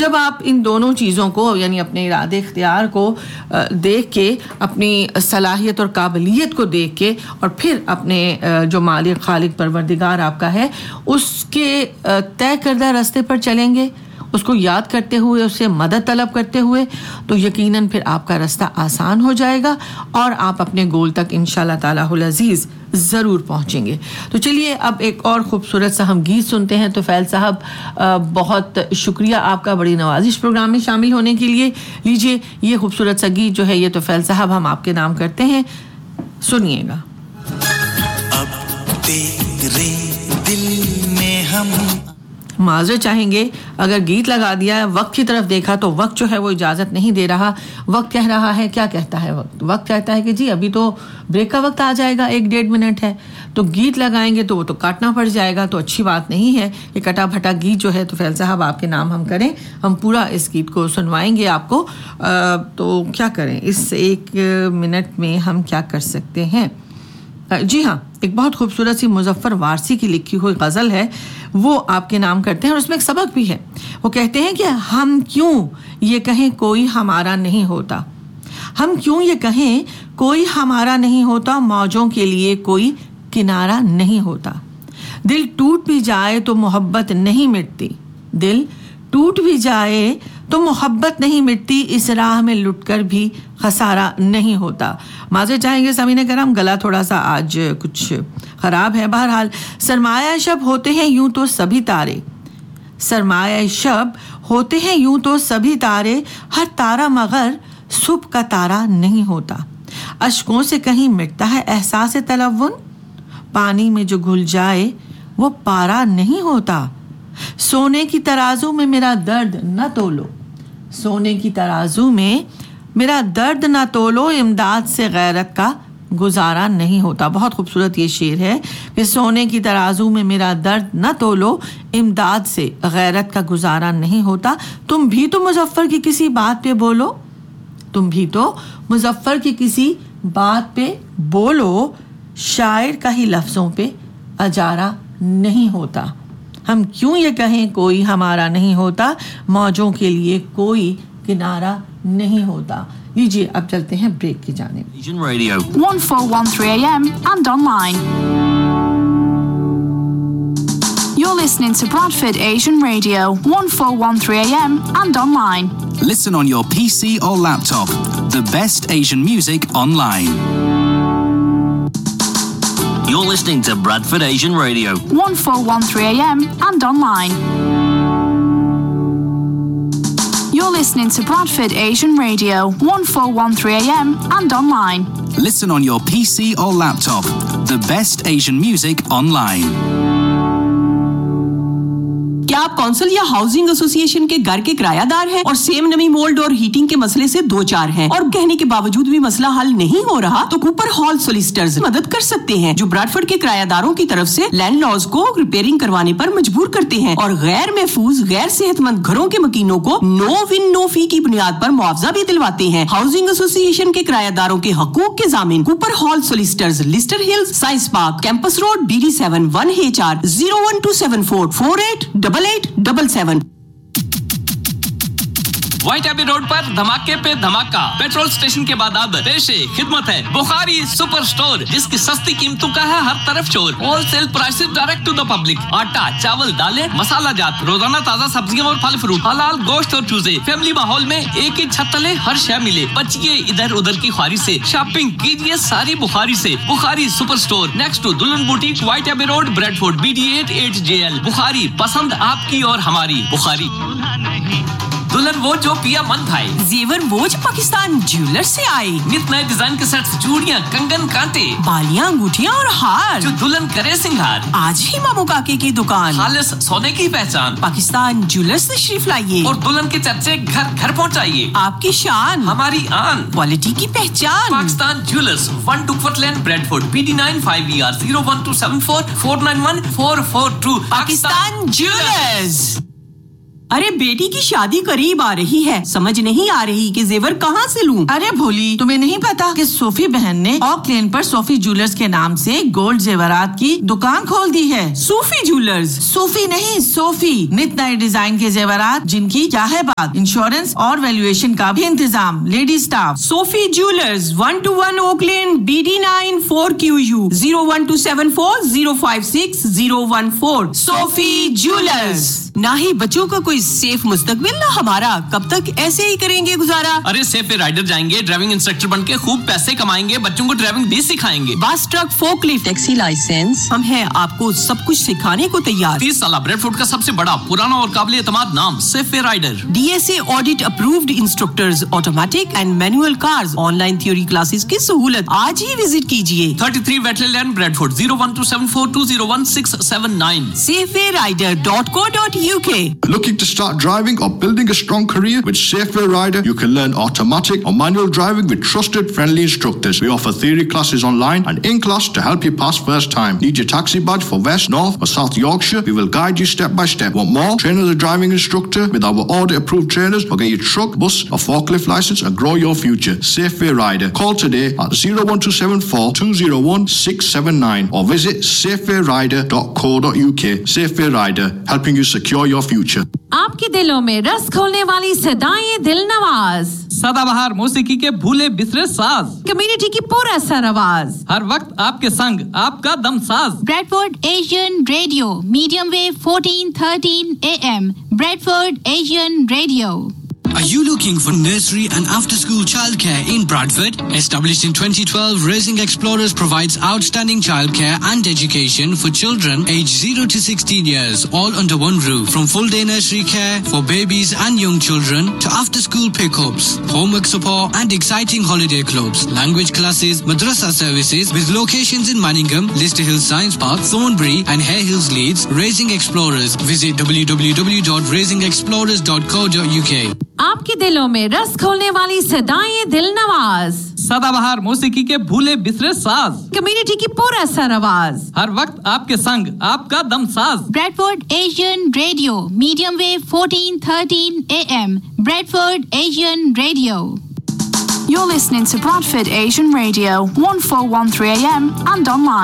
جب آپ ان دونوں چیزوں کو یعنی اپنے ارادے اختیار کو دیکھ کے, اپنی صلاحیت اور قابلیت کو دیکھ کے, اور پھر اپنے جو مالک خالق پروردگار آپ کا ہے اس کے طے کردہ راستے پر چلیں گے, اس کو یاد کرتے ہوئے, اس سے مدد طلب کرتے ہوئے, تو یقیناً پھر آپ کا راستہ آسان ہو جائے گا اور آپ اپنے گول تک انشاءاللہ تعالی العزیز ضرور پہنچیں گے. تو چلیے اب ایک اور خوبصورت سا ہم گیت سنتے ہیں. تو فیض صاحب بہت شکریہ آپ کا بڑی نوازش پروگرام میں شامل ہونے کے لیے. لیجیے یہ خوبصورت سا گیت جو ہے یہ تو فیض صاحب ہم آپ کے نام کرتے ہیں, سنیے گا. اب تیرے دل میں ہم معذرت چاہیں گے اگر گیت لگا دیا, وقت کی طرف دیکھا تو وقت جو ہے وہ اجازت نہیں دے رہا. وقت کہہ رہا ہے, کیا کہتا ہے وقت کہتا ہے کہ جی ابھی تو بریک کا وقت آ جائے گا, 1-1.5 منٹ ہے, تو گیت لگائیں گے تو وہ تو کاٹنا پڑ جائے گا, تو اچھی بات نہیں ہے. یہ کٹا پھٹا گیت جو ہے تو فیض صاحب آپ کے نام ہم کریں, ہم پورا اس گیت کو سنوائیں گے آپ کو. تو کیا کریں, اس 1 منٹ میں ہم کیا کر سکتے ہیں. جی ہاں, ایک بہت خوبصورت سی مظفر وارسی کی لکھی ہوئی غزل ہے, وہ آپ کے نام کرتے ہیں, اور اس میں ایک سبق بھی ہے. وہ کہتے ہیں کہ ہم کیوں یہ کہیں کوئی ہمارا نہیں ہوتا, ہم کیوں یہ کہیں کوئی ہمارا نہیں ہوتا, موجوں کے لیے کوئی کنارہ نہیں ہوتا. دل ٹوٹ بھی جائے تو محبت نہیں مٹتی, دل ٹوٹ بھی جائے تو محبت نہیں مٹتی, اس راہ میں لٹ کر بھی خسارہ نہیں ہوتا. معذرت چاہیں گے سامعین کرام, گلا تھوڑا سا آج کچھ خراب ہے. بہرحال, سرمایہ شب ہوتے ہیں یوں تو سبھی تارے, سرمایہ شب ہوتے ہیں یوں تو سبھی تارے, ہر تارہ مگر صبح کا تارہ نہیں ہوتا. اشکوں سے کہیں مٹتا ہے احساس تلون, پانی میں جو گھل جائے وہ پارا نہیں ہوتا. سونے کی ترازو میں میرا درد نہ تولو, سونے کی ترازو میں میرا درد نہ تولو, امداد سے غیرت کا گزارا نہیں ہوتا. بہت خوبصورت یہ شعر ہے کہ سونے کی ترازو میں میرا درد نہ تولو, امداد سے غیرت کا گزارا نہیں ہوتا. تم بھی تو مظفر کی کسی بات پہ بولو, تم بھی تو مظفر کی کسی بات پہ بولو, شاعر کا ہی لفظوں پہ اجارا نہیں ہوتا. ہم کیوں یہ کہیں کوئی ہمارا نہیں ہوتا, موجوں کے لیے کوئی کنارہ نہیں ہوتا. لیجیے اب چلتے ہیں بریک کی جانب. Asian Radio 1413 AM and online. You're listening to Bradford Asian Radio 1413 AM and online. Listen on your PC or laptop. The best Asian music online. You're listening to Bradford Asian Radio 1413 AM and online. You're listening to Bradford Asian Radio 1413 AM and online. Listen on your PC or laptop. The best Asian music online. کیا آپ council یا housing ایسوسی ایشن کے گھر کے کرایہ دار ہیں اور سیم نمی مولڈ اور ہیٹنگ کے مسئلے سے 2-4 ہیں اور کہنے کے باوجود بھی مسئلہ حل نہیں ہو رہا, تو کوپر ہال سولیسٹرز مدد کر سکتے ہیں, جو براڈفورڈ کے کرایہ داروں کی طرف سے لینڈ لاز کو ریپیئرنگ کروانے پر مجبور کرتے ہیں اور غیر محفوظ غیر صحت مند گھروں کے مکینوں کو نو ون نو فی کی بنیاد پر معاوضہ بھی دلواتے ہیں. ہاؤسنگ ایسوسی ایشن کے کرایہ داروں کے حقوق کے ضامن Cooper hall سولیسٹرز, lustre Hills, science park, campus road, BD7 1HR 01274 488877. White Abbey road پر دھماکے پہ دھماکہ, پیٹرول اسٹیشن کے بعد اب پیش خدمت ہے بخاری سپر اسٹور, جس کی سستی قیمتوں کا ہے ہر طرف شور. Whole cell prices direct to the public. آٹا, چاول, دالیں, مسالہ جات, روزانہ تازہ سبزیاں اور پھل فروٹ, حلال گوشت اور چوزے. فیملی ماحول میں ایک ہی چھت تلے ہر شے ملے. بچیے ادھر ادھر کی خواری سے, شاپنگ کیجیے ساری بخاری سے. بخاری سپر اسٹور نیکسٹ ٹو دلہن boutique, white Abbey road, Bradford, BD8 8JL. بخاری, پسند آپ کی اور ہماری. بخاری. دلہن وہ جو پیا من بھائی, زیور وہ جو پاکستان جیولر سے آئے. نت نئے ڈیزائن کے سیٹس, چوڑیاں, کنگن, کانٹے, بالیاں, انگوٹھیاں اور ہار, جو دلہن کرے سنگھار. آج ہی مامو کاکے کی دکان, خالص سونے کی پہچان, پاکستان جیولر سے تشریف لائیے اور دلہن کے چرچے گھر گھر پہنچائیے. آپ کی شان, ہماری آن, کوالٹی کی پہچان. پاکستان جیولرز, 1 ٹوکفٹ لین, Bradford, BD9 5ER 01274 491 442. Pakistan jewellers. अरे बेटी की शादी करीब आ रही है, समझ नहीं आ रही कि जेवर कहाँ से लूं? अरे भोली, तुम्हें नहीं पता कि सोफी बहन ने ऑक लेन पर सोफी ज्वेलर्स के नाम से गोल्ड जेवरात की दुकान खोल दी है। सूफी ज्वेलर्स? सूफी नहीं, सोफी। नित नए डिजाइन के जेवरात जिनकी क्या है बात, इंश्योरेंस और वैल्यूएशन का भी इंतजाम, lady staff. Sophie jewellers 121 okay लेन BD9 4QU 01274056014। Sophie jewellers. ना ही बच्चों का कोई सेफ मुस्तकबिल ना हमारा, कब तक ऐसे ही करेंगे गुजारा? अरे सेफ पे राइडर जाएंगे, ड्राइविंग इंस्ट्रक्टर बन के खूब पैसे कमाएंगे, बच्चों को ड्राइविंग भी सिखाएंगे। Bus truck, forklift, taxi licence, हम हैं आपको सब कुछ सिखाने को तैयार। 30 साल ब्रेडफोर्ड का सबसे बड़ा, पुराना और काबिल एतमाद नाम सेफ पे rider. DSA audit approved instructors, automatic and manual cars, online theory classes की सहूलत। आज ही विजिट कीजिए। 33 wetland land, Bradford 01274201679। safewayrider.co.uk. Looking to start driving or building a strong career? With Safeway Rider, you can learn automatic or manual driving with trusted, friendly instructors. We offer theory classes online and in class to help you pass first time. Need your taxi badge for West, North or South Yorkshire? We will guide you step by step. Want more? Train as a driving instructor with our audit approved trainers, or get your truck, bus or forklift license and grow your future. Safeway Rider. Call today at 01274 201 679 or visit safewayrider.co.uk. Safeway Rider, helping you secure your future. आपके दिलों में रस खोलने वाली सदाएं दिलनवाज, सदाबहार मौसीकी के भूले बिसरे साज, कम्युनिटी की पूरा सरआवाज, हर वक्त आपके संग आपका Damsaz. Bradford Asian Radio, medium wave 1413 AM. Bradford Asian Radio. Are you looking for nursery and after-school childcare in Bradford? Established in 2012, Raising Explorers provides outstanding childcare and education for children aged 0 to 16 years, all under one roof. From full-day nursery care for babies and young children to after-school pickups, homework support and exciting holiday clubs, language classes, madrasa services with locations in Manningham, Lister Hill Science Park, Thornbury and Hare Hills Leeds. Raising Explorers. Visit www.raisingexplorers.co.uk. आपके दिलों में रस खोलने वाली सदाएं दिलनवाज, सदाबहार मौसीकी के भूले बिसरे साज, कम्युनिटी की पूरा सरआवाज, हर वक्त आपके संग आपका Damsaz. Bradford Asian Radio, medium wave 1413 AM. Bradford Asian Radio. You're listening to Bradford Asian Radio, 1413 AM and online.